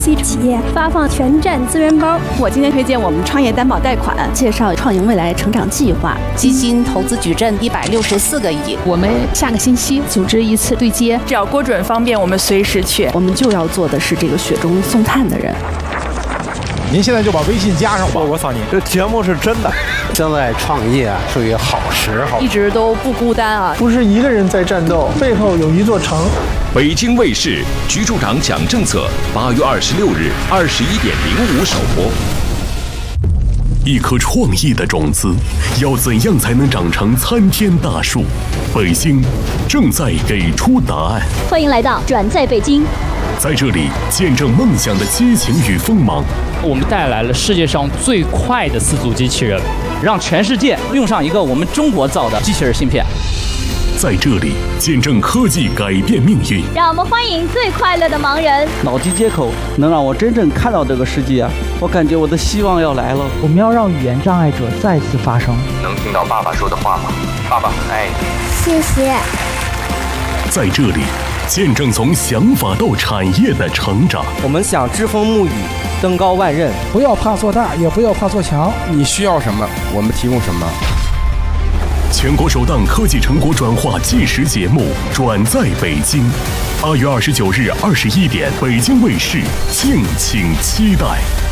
企业发放全站资源包。 我今天推荐我们创业担保贷款， 介绍创盈未来成长计划， 基金投资矩阵164个亿。 我们下个星期组织一次对接， 只要郭准方便，我们随时去。 我们就要做的是这个雪中送炭的人。 您现在就把微信加上吧， 我扫您。这节目是真的。 现在创业啊是一个好时候， 一直都不孤单啊， 不是一个人在战斗，背后有一座城。 北京卫视局处长讲政策，8月26日21:05首播。 一颗创意的种子，要怎样才能长成参天大树？北京正在给出答案。 欢迎来到转在北京， 在这里见证梦想的激情与锋芒。 我们带来了世界上最快的4足机器人，让全世界用上一个我们中国造的机器人芯片。 在这里见证科技改变命运。 让我们欢迎最快乐的盲人。 脑机接口能让我真正看到这个世界啊！我感觉我的希望要来了。 我们要让语言障碍者再次发声。 能听到爸爸说的话吗？爸爸很爱你。 谢谢。 在这里见证从想法到产业的成长。 我们想栉风沐雨，登高万仞。 不要怕做大，也不要怕做强。 你需要什么，我们提供什么。 全国首档科技成果转化纪实节目《转在北京》，8月29日21点，北京卫视，敬请期待。